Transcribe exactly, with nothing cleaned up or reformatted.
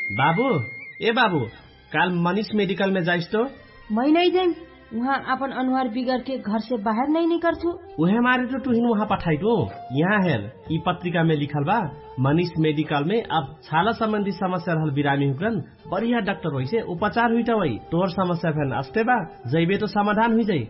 बाबू ए बाबू काल मनीष मेडिकल में जाइस तो? मैं नहीं जाइम, वहाँ अपन अनुहार बिगड़ के घर से बाहर नहीं निकल छू। उहे मारे तो तुहिन वहाँ पठाई दो। यहाँ हेर ई पत्रिका में लिखल बा मनीष मेडिकल में अब छाला संबंधी समस्या रहल बिरामी हुकन बढ़िया डॉक्टर होइसे उपचार हुई वही तोर समस्या फेन अस्ते बा जइबे तो समाधान हुई जाई।